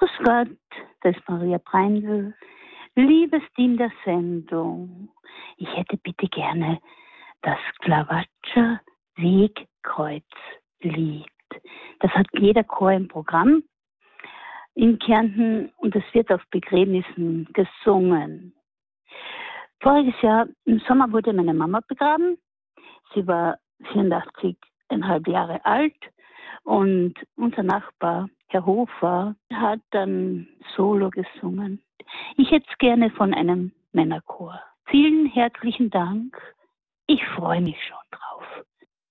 Grüß Gott, das ist Maria Breindl. Liebes Team der Sendung, ich hätte bitte gerne das Glavatscher Wegkreuzlied. Das hat jeder Chor im Programm in Kärnten und es wird auf Begräbnissen gesungen. Voriges Jahr im Sommer wurde meine Mama begraben. Sie war 84,5 Jahre alt und unser Nachbar, Herr Hofer, hat dann Solo gesungen. Ich hätte es gerne von einem Männerchor. Vielen herzlichen Dank. Ich freue mich schon drauf.